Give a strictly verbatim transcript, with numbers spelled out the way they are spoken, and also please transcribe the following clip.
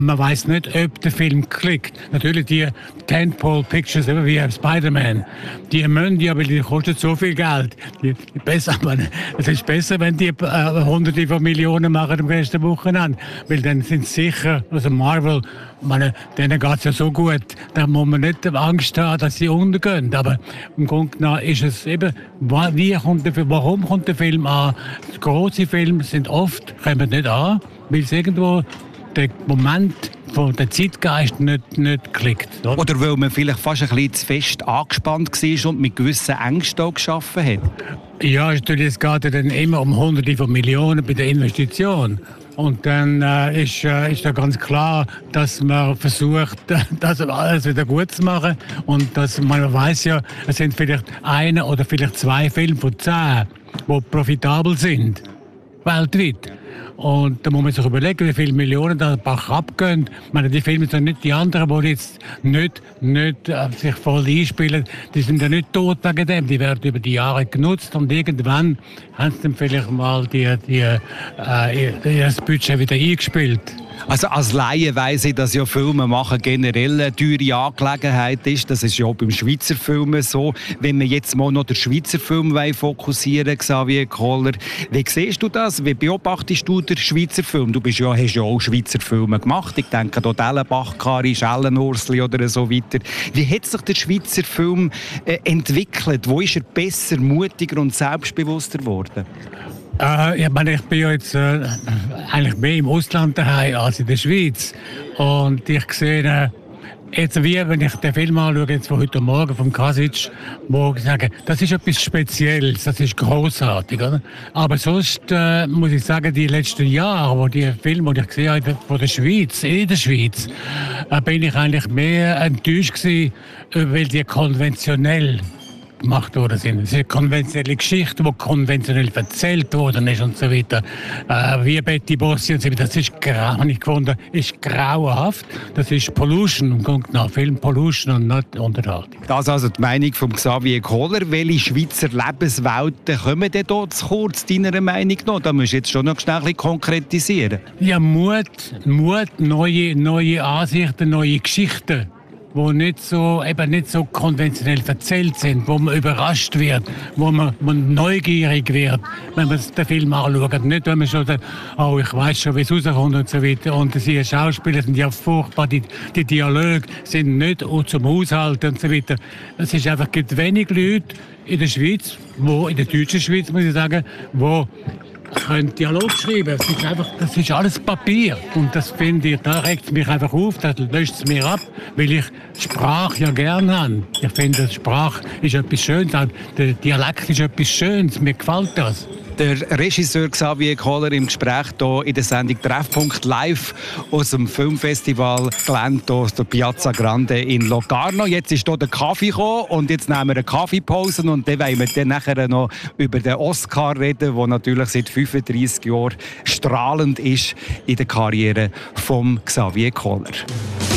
Man weiß nicht, ob der Film klickt. Natürlich die Tentpole Pictures, wie Spider-Man, die müssen ja, weil die kosten so viel Geld. Die, die besser, es ist besser, wenn die äh, Hunderte von Millionen machen am ersten Wochenende, weil dann sind sie sicher, also Marvel, meine, denen geht es ja so gut, da muss man nicht Angst haben, dass sie untergehen. Aber im Grunde genommen ist es eben, wie kommt der, warum kommt der Film an? Große Filme sind oft, kommen nicht an, weil es irgendwo der Moment von der Zeitgeist nicht, nicht klickt. Oder? oder weil man vielleicht fast ein bisschen zu fest angespannt war und mit gewissen Ängsten geschaffen hat? Ja, natürlich, es geht ja dann immer um Hunderte von Millionen bei der Investition. Und dann äh, ist, äh, ist da ganz klar, dass man versucht, das alles wieder gut zu machen. Und dass man weiß ja, es sind vielleicht eine oder vielleicht zwei Filme von zehn, die profitabel sind, weltweit. Und da muss man sich überlegen, wie viele Millionen da Bach abgehen. Ich meine, die Filme sind nicht die anderen, die jetzt nicht, nicht äh, sich voll einspielen. Die sind ja nicht tot wegen dem. Die werden über die Jahre genutzt und irgendwann haben sie dann vielleicht mal die, die, äh, das Budget wieder eingespielt. Also als Laie weiss ich, dass ja Filme machen generell eine teure Angelegenheit ist. Das ist ja auch beim Schweizer Film so. Wenn wir jetzt mal noch den Schweizer Film fokussieren, Xavier Kohler, wie siehst du das? Wie beobachtest du den Schweizer Film? Du bist ja, hast ja auch Schweizer Filme gemacht. Ich denke an Dellenbach, Kari, Schellenursli oder so weiter. Wie hat sich der Schweizer Film äh, entwickelt? Wo ist er besser, mutiger und selbstbewusster geworden? Äh, ich meine, ich bin ja jetzt äh, eigentlich mehr im Ausland daheim als in der Schweiz. Und ich sehe, äh, jetzt wie wenn ich den Film anschaue, jetzt von heute Morgen vom Kasic, wo ich sage, das ist etwas Spezielles, das ist großartig, oder? Aber sonst äh, muss ich sagen, die letzten Jahre, wo die Filme, die ich gesehen habe von der Schweiz, in der Schweiz, äh, bin ich eigentlich mehr enttäuscht gewesen, weil die konventionell gemacht worden sind. Es ist eine konventionelle Geschichte, die konventionell erzählt worden ist und so weiter. Äh, wie Betty Bossi und so weiter. Das ist grau, ich gefunden, ist grauenhaft. Das ist Pollution, im Grunde genommen Film Pollution und nicht Unterhaltung. Das ist also die Meinung von Xavier Kohler. Welche Schweizer Lebenswelten kommen denn hier zu kurz, deiner Meinung nach? Da musst du jetzt schon noch schnell ein bisschen konkretisieren. Ja, Mut, Mut, neue, neue Ansichten, neue Geschichten, die nicht so, eben nicht so konventionell erzählt sind, wo man überrascht wird, wo man, man neugierig wird, wenn man den Film anschaut. Nicht, wenn man schon sagt, oh, ich weiß schon, wie es rauskommt und so weiter. Und die Schauspieler sind ja furchtbar, die, die Dialoge sind nicht zum Haushalten und so weiter. Es ist einfach, gibt wenig Leute in der Schweiz, wo, in der deutschen Schweiz, muss ich sagen, wo können Dialog schreiben. Das ist, einfach, das ist alles Papier. Und das finde ich, da regt es mich einfach auf, das löscht es mir ab, weil ich Sprache ja gerne habe. Ich finde, Sprache ist etwas Schönes. Der Dialekt ist etwas Schönes. Mir gefällt das. Der Regisseur Xavier Kohler im Gespräch hier in der Sendung Treffpunkt live aus dem Filmfestival Gelände aus der Piazza Grande in Locarno. Jetzt ist hier der Kaffee gekommen und jetzt nehmen wir eine Kaffeepause und dann wollen wir dann nachher noch über den Oscar reden, der natürlich seit fünfunddreissig Jahren strahlend ist in der Karriere von Xavier Kohler.